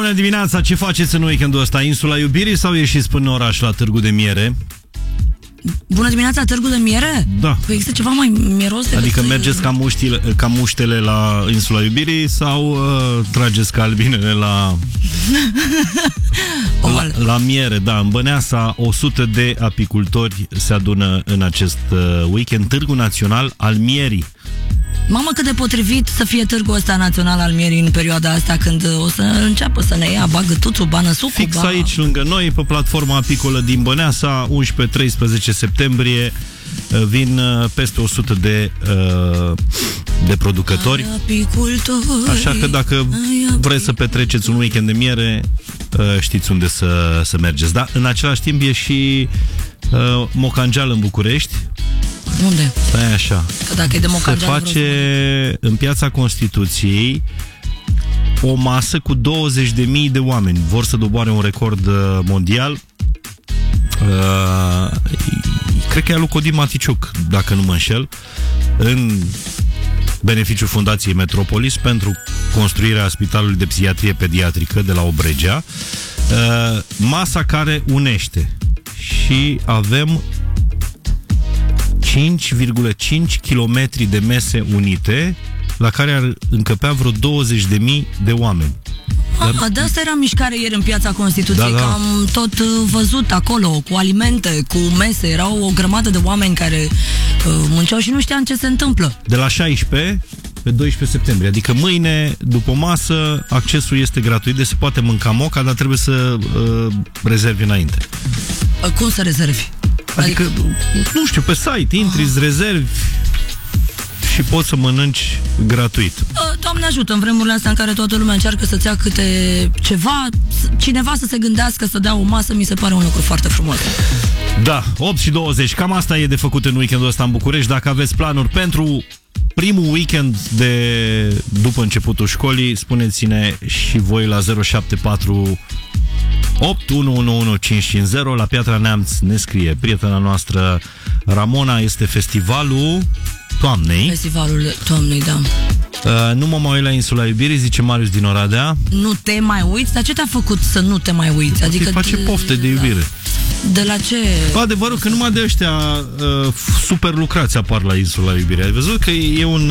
Bună dimineața, ce faceți în weekendul ăsta? Insula Iubirii sau ieșiți până în oraș la Târgu de Miere? Bună dimineața, Târgu de Miere? Da. Păi există ceva mai miros decât... Adică mergeți ca muștele la Insula Iubirii sau trageți ca albinele la miere? Da, în Băneasa 100 de apicultori se adună în acest weekend. Târgu Național al Mierii. Mamă, cât de potrivit să fie târgul ăsta național al mierii în perioada asta, când o să înceapă să ne ia bagă tuțu, bană sucu. Fix aici, lângă noi, pe platforma apicolă din Băneasa, 11-13 septembrie, vin peste 100 de producători. Așa că dacă vreți să petreceți un weekend de miere, știți unde să mergeți. Da? În același timp e și mocangeal în București. Unde? Stai așa. Că dacă e de mocangeal, se face în Piața Constituției o masă cu 20.000 de oameni. Vor să doboare un record mondial. Cred că e al lui Codin Maticiuc, dacă nu mă înșel, în beneficiul Fundației Metropolis pentru construirea Spitalului de Psihiatrie Pediatrică de la Obregea. Masa care unește. Și avem 5,5 km de mese unite, la care ar încăpea vreo 20.000 de oameni. De asta era mișcare ieri în Piața Constituției, da. Că am tot văzut acolo, cu alimente, cu mese, erau o grămadă de oameni care munceau și nu știam ce se întâmplă. De la 16 pe 12 septembrie, adică mâine, după masă, accesul este gratuit, deci se poate mânca moca, dar trebuie să rezervi înainte. Cum să rezervi? Adică, nu știu, pe site, intri, îți rezervi și poți să mănânci gratuit. Doamne ajută, în vremurile astea în care toată lumea încearcă să-ți ia câte ceva, cineva să se gândească să dea o masă, mi se pare un lucru foarte frumos. Da, 8:20, cam asta e de făcut în weekendul ăsta în București. Dacă aveți planuri pentru primul weekend după începutul școlii, spuneți-ne și voi la 074 8111550. La Piatra Neamț ne scrie prietena noastră Ramona, este festivalul toamnei. Festivalul toamnei, da. Nu mă mai uit la Insula Iubirii, zice Marius din Oradea. Nu te mai uiți? Dar ce te-a făcut să nu te mai uiți? Adică face pofte de iubire. De la ce? Adevărul că numai de ăștia super lucrați apar la Insula Iubirii. Ai văzut că e un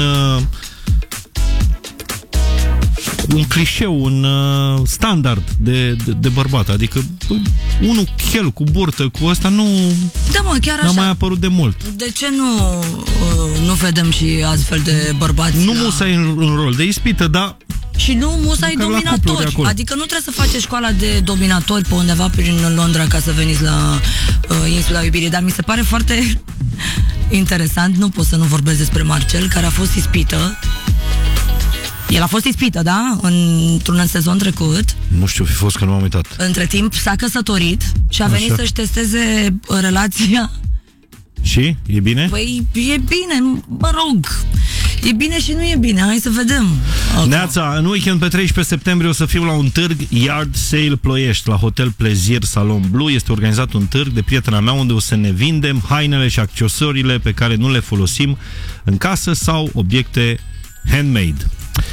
clișeu, un standard de bărbat. Adică unul chel cu burtă, cu ăsta da, mă, chiar așa. N-a mai apărut de mult. De ce nu vedem și astfel de bărbați? Nu musai în rol de ispită, dar și nu musai dominatori. Adică nu trebuie să faceți școala de dominatori pe undeva prin Londra ca să veniți la Insula Iubirii. Dar mi se pare foarte interesant, nu pot să nu vorbesc despre Marcel, care a fost ispită. El a fost ispită, da? Într-un sezon trecut. Nu știu, fi fost că nu m-am uitat. Între timp s-a căsătorit și a venit să-și testeze relația. Și? E bine? Păi e bine, mă rog. E bine și nu e bine, hai să vedem. Neața, în weekend pe 13 septembrie o să fiu la un târg Yard Sale Ploiești, la Hotel Plezier Salon Blue. Este organizat un târg de prietena mea unde o să ne vindem hainele și accesoriile pe care nu le folosim în casă sau obiecte handmade.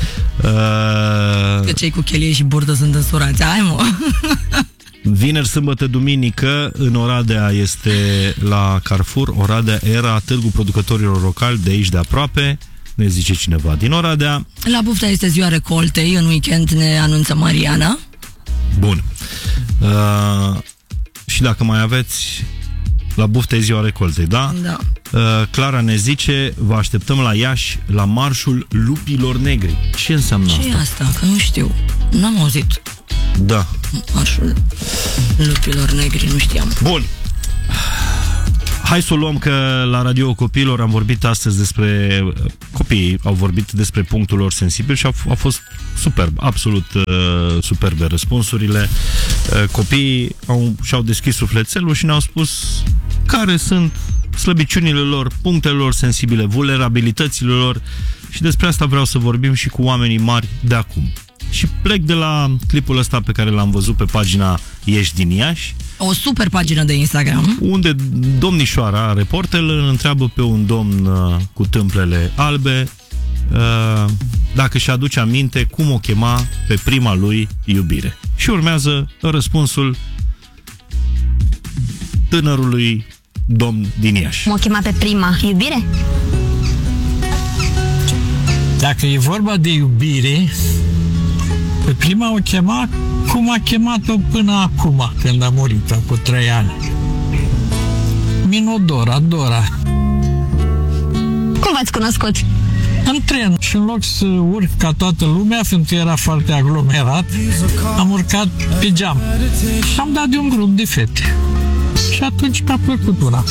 Că cei cu chelie și burdă sunt însurați. Hai, mă! Vineri, sâmbătă, duminică în Oradea este la Carrefour. Oradea era târgul producătorilor locali de aici de aproape. Ne zice cineva din Oradea. La Buftea este ziua recoltei. În weekend ne anunță Mariana. Bun. Și dacă mai aveți, la Buftea e ziua recoltei, da? Da. Clara ne zice, vă așteptăm la Iași la Marșul Lupilor Negri. Ce înseamnă asta? Ce e asta? Că nu știu. N-am auzit. Da. Marșul Lupilor Negri, nu știam. Bun. Hai să o luăm că la Radio Copiilor am vorbit astăzi despre... Copiii au vorbit despre punctul lor sensibil și a fost superb, absolut superbe răspunsurile. Copiii și-au deschis sufletelul și ne-au spus care sunt slăbiciunile lor, punctele lor sensibile, vulnerabilitățile lor, și despre asta vreau să vorbim și cu oamenii mari de acum. Și plec de la clipul ăsta pe care l-am văzut pe pagina Ești din Iași. O super pagină de Instagram. Unde domnișoara, reporterul, îl întreabă pe un domn cu tâmplele albe dacă și aduce aminte cum o chema pe prima lui iubire. Și urmează răspunsul tânărului domn din Iași. M-o chema pe prima iubire? Dacă e vorba de iubire, pe prima o chema cum a chemat-o până acum, când a murit, cu 3 ani. Minodora, Dora. Cum v-ați cunoscut? În tren și în loc să urc ca toată lumea, fiindcă era foarte aglomerat, am urcat pe geam și am dat de un grup de fete. Și atunci mi-a plăcut una.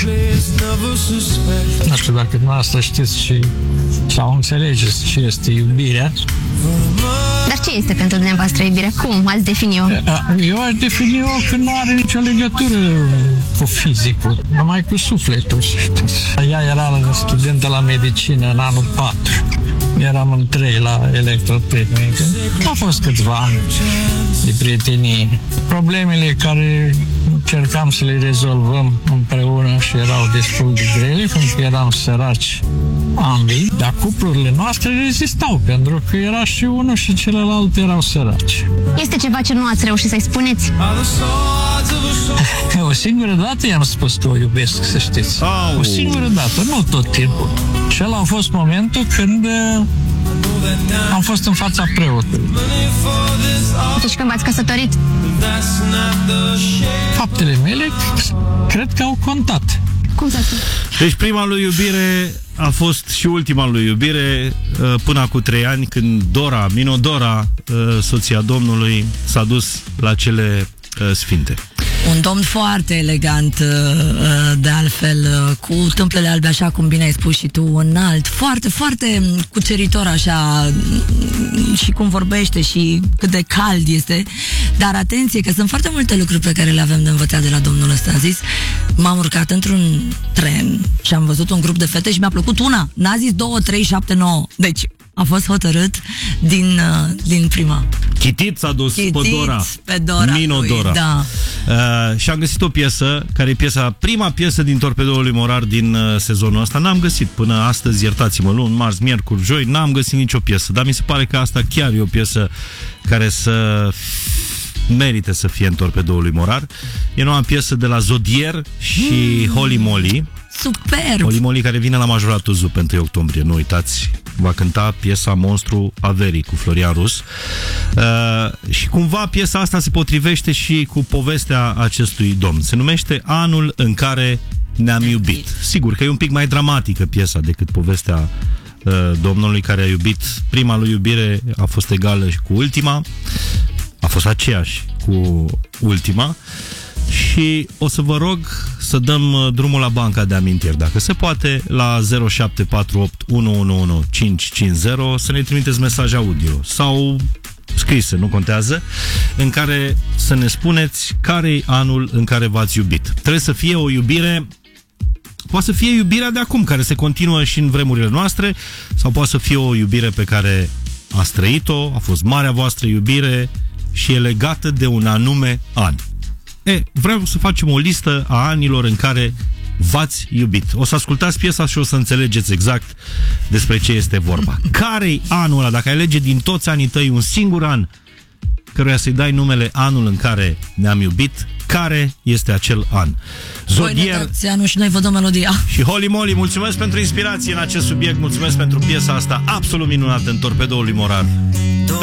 Nu știu dacă dumneavoastră știți sau înțelegeți ce este iubirea. Dar ce este pentru dumneavoastră iubirea? Cum ați defini-o? Eu aș defini-o că nu are nicio legătură cu fizicul, numai cu sufletul. Ea era studentă la medicină în anul 4. Eram în 3 la electrotehnică. A fost câțiva ani de prietenie. Problemele care încercam să le rezolvăm împreună și erau destul de grele, pentru că eram săraci ambii, dar cuplurile noastre rezistau, pentru că era și unul și celălalt erau săraci. Este ceva ce nu ați reușit să-i spuneți? O singură dată i-am spus că o iubesc, să știți. O singură dată, nu tot timpul. Și ăla a fost momentul când am fost în fața preotului. Deci când v-ați căsătorit? Faptele mele cred că au contat. Cum să spun? Deci prima lui iubire a fost și ultima lui iubire până acum 3 ani, când Dora, Minodora, soția domnului, s-a dus la cele sfinte. Un domn foarte elegant, de altfel, cu tâmplele albe, așa cum bine ai spus și tu, înalt, foarte, foarte cuceritor așa, și cum vorbește și cât de cald este. Dar atenție, că sunt foarte multe lucruri pe care le avem de învățat de la domnul ăsta. A zis, m-am urcat într-un tren și am văzut un grup de fete și mi-a plăcut una. N-a zis 2, 3, 7, 9. Deci a fost hotărât din prima. Chitit s-a dus pe Dora. Minodora. Da. Și am găsit o piesă, care e prima piesă din Torpedoul lui Morar din sezonul ăsta. N-am găsit până astăzi, iertați-mă, luni, marți, miercuri, joi, n-am găsit nicio piesă, dar mi se pare că asta chiar e o piesă care să merită să fie în Torpedoul lui Morar. E noua piesă de la Zodier și Holy Moly. Super! Holy Moly, care vine la Majoratul Zoo pe 1 octombrie, nu uitați, va cânta piesa Monstru Averii cu Florian Rus. Și cumva piesa asta se potrivește și cu povestea acestui domn. Se numește Anul în care ne-am iubit. Sigur că e un pic mai dramatică piesa decât povestea domnului care a iubit. Prima lui iubire a fost egală și cu ultima, a fost aceeași cu ultima. Și o să vă rog să dăm drumul la banca de amintiri, dacă se poate, la 0748 111 550, să ne trimiteți mesaj audio sau scrise, nu contează, în care să ne spuneți care-i anul în care v-ați iubit. Trebuie să fie o iubire, poate să fie iubirea de acum, care se continuă și în vremurile noastre, sau poate să fie o iubire pe care ați trăit-o, a fost marea voastră iubire și e legată de un anume an. Vreau să facem o listă a anilor în care v-ați iubit. O să ascultați piesa și o să înțelegeți exact despre ce este vorba. Care-i anul ăla? Dacă ai alege din toți anii tăi un singur an căruia să-i dai numele anul în care ne-am iubit, care este acel an? Zodier anul și noi vă dăm melodia. Și Holy Moly, mulțumesc pentru inspirație în acest subiect, mulțumesc pentru piesa asta absolut minunată în Torpedoul lui Morar.